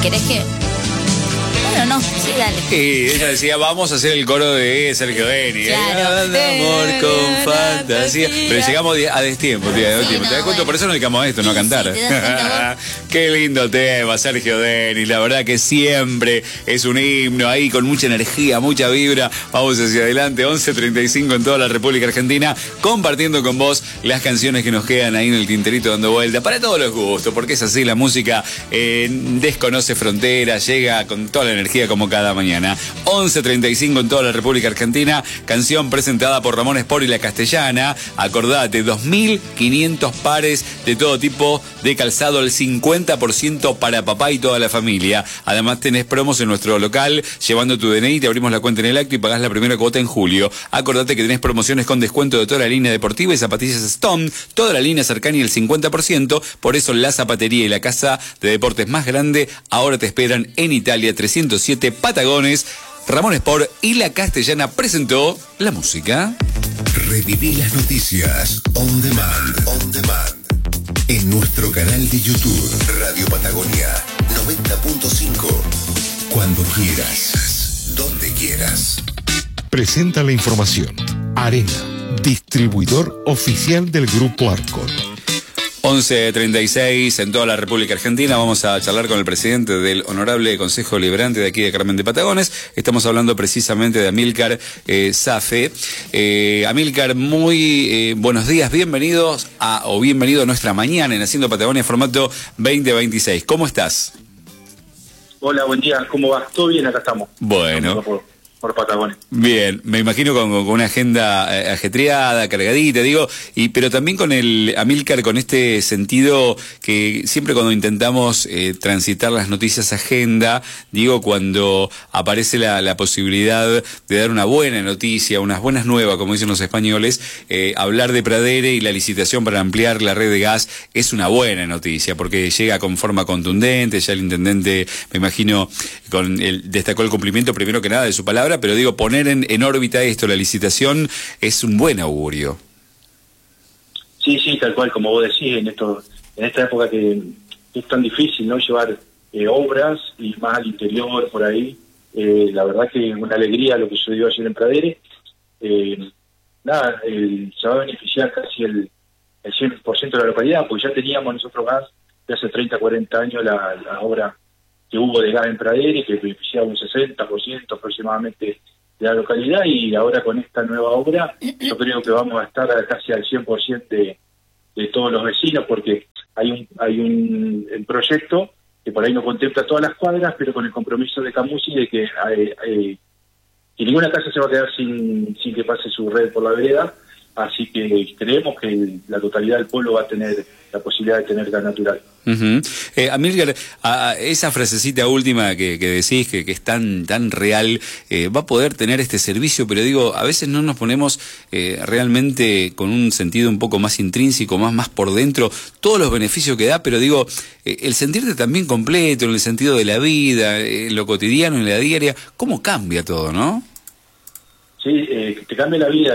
¿Querés que...? Bueno, no, sí, dale. Y ella decía, vamos a hacer el coro de Sergio Denis. Claro. Amor con fantasía. Pero llegamos a destiempo, tía. Sí, ¿Te das cuenta? bueno. Por eso nos dedicamos a esto, no a cantar. Sí, ¿te das cuenta vos? Qué lindo tema, Sergio Denis. La verdad que siempre es un himno ahí con mucha energía, mucha vibra. Vamos hacia adelante, 11:35 en toda la República Argentina, compartiendo con vos las canciones que nos quedan ahí en el tinterito dando vuelta. Para todos los gustos, porque es así, la música desconoce fronteras, llega con toda la energía como cada mañana. 11:35 en toda la República Argentina, canción presentada por Ramón Espor y La Castellana. Acordate, 2.500 pares de todo tipo de calzado, el 50% para papá y toda la familia. Además tenés promos en nuestro local, llevando tu DNI, te abrimos la cuenta en el acto y pagás la primera cuota en julio. Acordate que tenés promociones con descuento de toda la línea deportiva y zapatillas Stone, toda la línea cercana y el 50%, por eso la zapatería y la casa de deportes más grande ahora te esperan en Italia 307 Patagones. Ramón Espor y La Castellana presentó la música. Reviví las noticias on demand. En nuestro canal de YouTube, Radio Patagonia 90.5. Cuando quieras, donde quieras. Presenta la información. Arena, distribuidor oficial del Grupo Arcon. 11:36 en toda la República Argentina. Vamos a charlar con el presidente del Honorable Consejo Liberante de aquí de Carmen de Patagones. Estamos hablando precisamente de Amílcar Safe. Amílcar, muy buenos días, bienvenido a nuestra mañana en Haciendo Patagonia formato 2026. ¿Cómo estás? Hola, buen día, ¿cómo va? ¿Todo bien? Acá estamos. Bueno. Por Patagonia. Bien, me imagino con una agenda ajetreada, cargadita, pero también con el Amílcar, con este sentido que siempre cuando intentamos transitar las noticias agenda, cuando aparece la posibilidad de dar una buena noticia, unas buenas nuevas, como dicen los españoles, hablar de Pradere y la licitación para ampliar la red de gas es una buena noticia, porque llega con forma contundente, ya el intendente, me imagino, destacó el cumplimiento primero que nada de su palabra, pero poner en órbita esto, la licitación, es un buen augurio. Sí, tal cual, como vos decís, en esta época que es tan difícil, ¿no?, llevar obras y más al interior, por ahí. La verdad que es una alegría lo que sucedió ayer en Pradere. Se va a beneficiar casi el 100% de la localidad, porque ya teníamos nosotros gas de hace 30, 40 años la obra que hubo de gas en Pradere, que beneficiaba un 60% aproximadamente de la localidad, y ahora con esta nueva obra yo creo que vamos a estar casi al 100% de todos los vecinos, porque hay un proyecto que por ahí no contempla todas las cuadras, pero con el compromiso de Camusi de que ninguna casa se va a quedar sin que pase su red por la vereda, así que creemos que la totalidad del pueblo va a tener la posibilidad de tener gas natural. Amílcar, esa frasecita última que decís, que es tan real, va a poder tener este servicio, pero a veces no nos ponemos realmente con un sentido un poco más intrínseco, más por dentro, todos los beneficios que da, pero el sentirte también completo en el sentido de la vida, en lo cotidiano, en la diaria, ¿cómo cambia todo, no? Sí, te cambia la vida,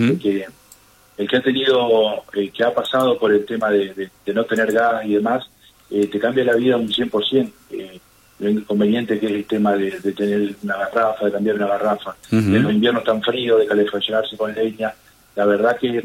el que ha tenido, que ha pasado por el tema de no tener gas y demás, te cambia la vida un 100%. Lo inconveniente que es el tema de tener una garrafa, de cambiar una garrafa, de los inviernos tan fríos, de calefaccionarse con leña. La verdad que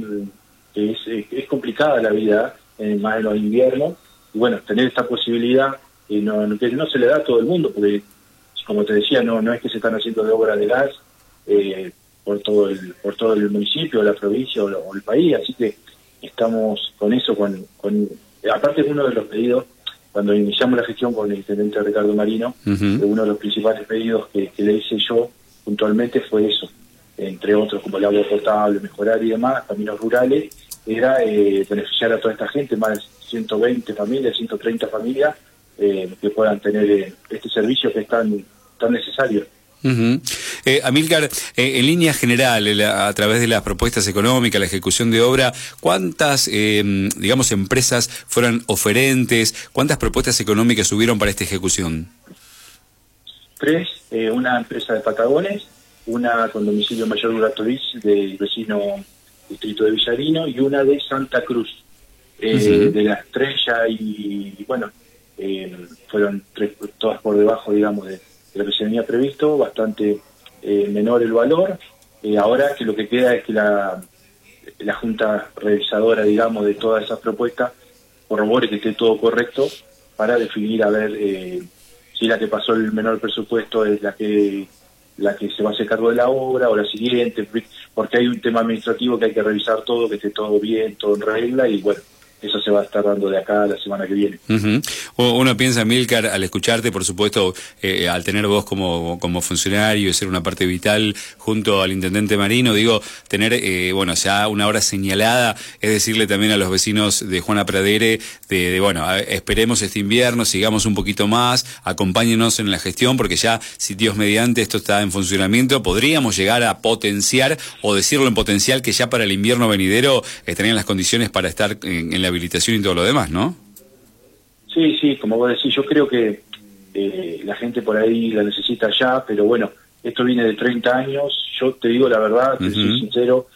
es complicada la vida, más en los inviernos. Y bueno, tener esta posibilidad que no se le da a todo el mundo, porque como te decía, no es que se están haciendo de obra de gas por todo el municipio, la provincia o el país, así que estamos con eso, aparte es uno de los pedidos, cuando iniciamos la gestión con el intendente Ricardo Marino, uno de los principales pedidos que le hice yo puntualmente fue eso, entre otros como el agua potable, mejorar y demás, caminos rurales, era beneficiar a toda esta gente, más de 120 familias, 130 familias, que puedan tener este servicio que es tan necesario. Amílcar, en líneas generales, a través de las propuestas económicas, la ejecución de obra, ¿cuántas, empresas fueron oferentes? ¿Cuántas propuestas económicas hubieron para esta ejecución? 3, una empresa de Patagones, una con domicilio mayor Duratoriz del vecino distrito de Villarino y una de Santa Cruz. De las 3 ya hay, fueron todas por debajo, digamos, de lo que se venía previsto, bastante menor el valor. Ahora que lo que queda es que la Junta Revisadora, digamos, de todas esas propuestas corrobore que esté todo correcto para definir a ver si la que pasó el menor presupuesto es la que se va a hacer cargo de la obra o la siguiente, porque hay un tema administrativo que hay que revisar todo, que esté todo bien, todo en regla, y bueno, eso se va a estar dando de acá a la semana que viene. Uno piensa, Amílcar, al escucharte, por supuesto, al tener vos como funcionario y ser una parte vital junto al intendente Marino, digo, tener, ya una hora señalada, es decirle también a los vecinos de Juana Pradere, esperemos este invierno, sigamos un poquito más, acompáñenos en la gestión, porque ya, si Dios mediante, esto está en funcionamiento, podríamos llegar a potenciar, o decirlo en potencial, que ya para el invierno venidero estarían las condiciones para estar en la habilitación y todo lo demás, ¿no? Sí, como vos decís, yo creo que la gente por ahí la necesita ya, pero bueno, esto viene de 30 años, yo te digo la verdad, te soy sincero,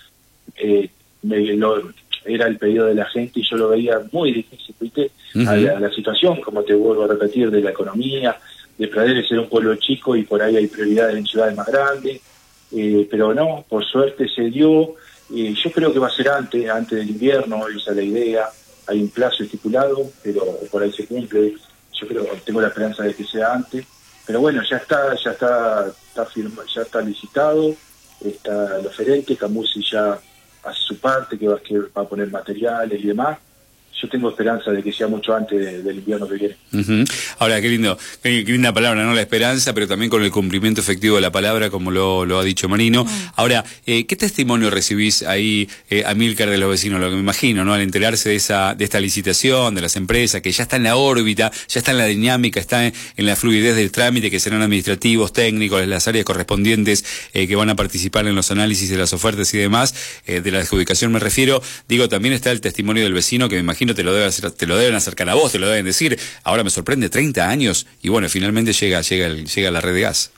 era el pedido de la gente y yo lo veía muy difícil, ¿viste? A la situación, como te vuelvo a repetir, de la economía, de Pradere ser un pueblo chico y por ahí hay prioridades en ciudades más grandes, pero no, por suerte se dio. Yo creo que va a ser antes del invierno, esa es la idea. Hay un plazo estipulado, pero por ahí se cumple. Yo tengo la esperanza de que sea antes. Pero bueno, ya está firmado, ya está licitado, está el oferente, Camusi ya hace su parte, que va a poner materiales y demás. Yo tengo esperanza de que sea mucho antes del invierno que viene. Ahora, qué linda palabra, ¿no? La esperanza, pero también con el cumplimiento efectivo de la palabra, como lo ha dicho Marino. Ahora, ¿qué testimonio recibís ahí, Amílcar, de los vecinos? Lo que me imagino, ¿no? Al enterarse de esta licitación, de las empresas, que ya está en la órbita, ya está en la dinámica, está en la fluidez del trámite, que serán administrativos, técnicos, las áreas correspondientes que van a participar en los análisis de las ofertas y demás, de la adjudicación me refiero. Digo, también está el testimonio del vecino, que me imagino te lo deben acercar a vos, te lo deben decir. Ahora me sorprende, 30 años, y bueno, finalmente llega la red de gas.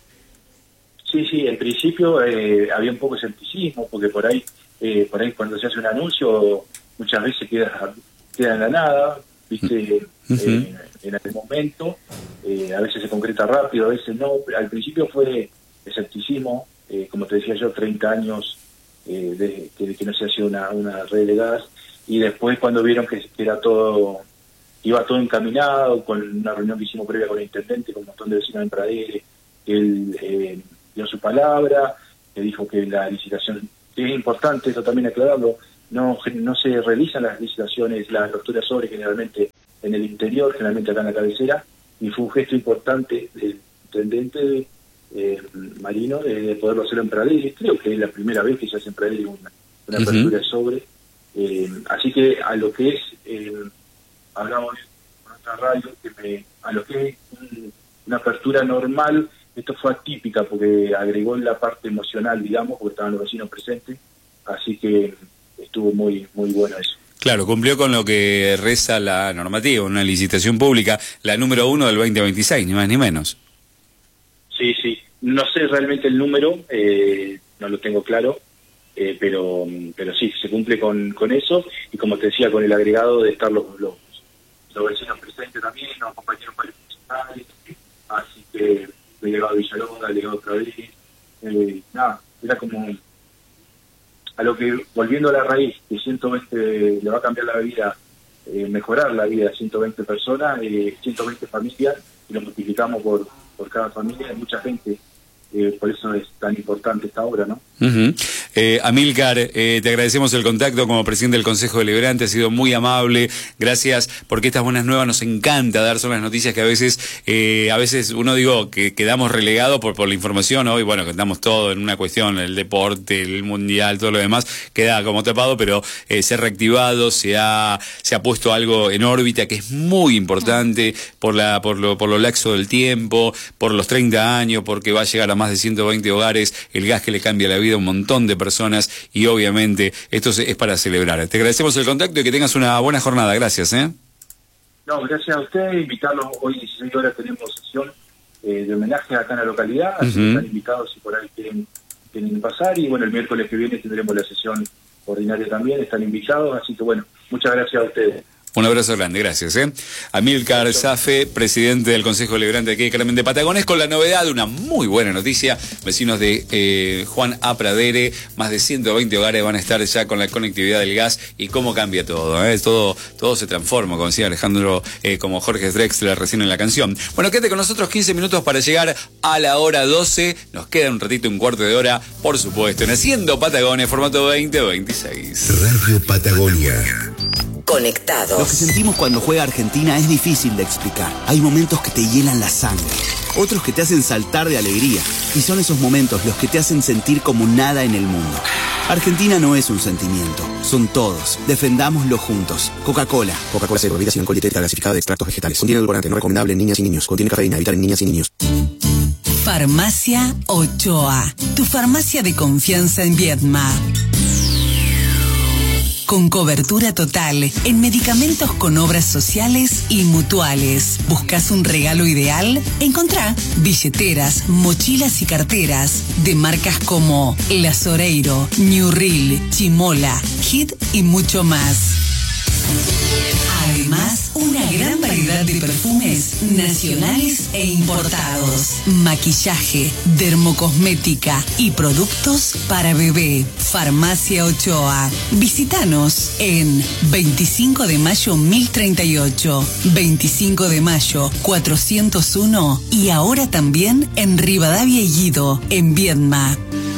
Sí, en principio había un poco de escepticismo, porque por ahí cuando se hace un anuncio, muchas veces queda en la nada, ¿viste? En aquel momento, a veces se concreta rápido, a veces no. Al principio fue escepticismo, como te decía yo, 30 años de que no se hacía una red de gas. Y después, cuando vieron que iba todo encaminado, con una reunión que hicimos previa con el intendente, con un montón de vecinos en Pradere, él dio su palabra, que dijo que la licitación, que es importante eso también aclararlo, no se realizan las licitaciones, las rupturas sobre generalmente en el interior, generalmente acá en la cabecera, y fue un gesto importante del intendente Marino de poderlo hacer en Pradere. Creo que es la primera vez que se hace en Pradere una apertura de sobre. Así que a lo que es, hablamos con otra radio, a lo que es una apertura normal, esto fue atípica porque agregó la parte emocional, digamos, porque estaban los vecinos presentes, así que estuvo muy bueno eso. Claro, cumplió con lo que reza la normativa, una licitación pública, la número 1 del 2026, ni más ni menos. Sí, no sé realmente el número, no lo tengo claro. Pero sí, se cumple con eso, y como te decía, con el agregado de estar los vecinos presentes también, los compañeros municipales, así que delegado Villalonga, delegado Pradere, era como a lo que, volviendo a la raíz, que 120 le va a cambiar la vida, mejorar la vida de 120 personas, 120 familias, y lo multiplicamos por cada familia, hay mucha gente. Por eso es tan importante esta obra, ¿no? Amílcar, te agradecemos el contacto como presidente del Consejo Deliberante, ha sido muy amable, gracias, porque estas buenas nuevas nos encanta dar, son las noticias que a veces uno que quedamos relegados por la información, ¿no? Y bueno, contamos todo en una cuestión, el deporte, el mundial, todo lo demás, queda como tapado, pero se ha reactivado, se ha puesto algo en órbita que es muy importante por lo laxo del tiempo, por los 30 años, porque va a llegar a más de 120 hogares, el gas que le cambia la vida a un montón de personas, y obviamente esto es para celebrar. Te agradecemos el contacto y que tengas una buena jornada. Gracias. No, gracias a usted. Invitarlos, hoy 16 horas tenemos sesión de homenaje acá en la localidad, así que están invitados si por ahí quieren pasar, y bueno, el miércoles que viene tendremos la sesión ordinaria también, están invitados, así que bueno, muchas gracias a ustedes. Un abrazo grande, gracias. Amílcar Safe, presidente del Consejo Deliberante aquí de Carmen de Patagones, con la novedad de una muy buena noticia. Vecinos de Juan A. Pradere, más de 120 hogares van a estar ya con la conectividad del gas y cómo cambia todo. Todo se transforma, como decía Alejandro, como Jorge Drexler recién en la canción. Bueno, quédate con nosotros 15 minutos para llegar a la hora 12. Nos queda un ratito, un cuarto de hora, por supuesto, en Haciendo Patagones, formato 2026. Radio Patagonia. Conectados. Lo que sentimos cuando juega Argentina es difícil de explicar. Hay momentos que te hielan la sangre, otros que te hacen saltar de alegría. Y son esos momentos los que te hacen sentir como nada en el mundo. Argentina no es un sentimiento, son todos. Defendámoslo juntos. Coca-Cola. Coca-Cola Cero, bebida sin alcohol, dietética gasificada de extractos vegetales. Contiene edulcorante, no recomendable en niñas y niños. Contiene cafeína, evitar en niñas y niños. Farmacia Ochoa, tu farmacia de confianza en Viedma. Con cobertura total en medicamentos con obras sociales y mutuales. ¿Buscas un regalo ideal? Encontrá billeteras, mochilas y carteras de marcas como La Soreiro, New Reel, Chimola, Hit y mucho más. Además, una gran variedad de perfumes nacionales e importados, maquillaje, dermocosmética y productos para bebé. Farmacia Ochoa. Visítanos en 25 de mayo 1038, 25 de mayo 401 y ahora también en Rivadavia y Guido, en Viedma.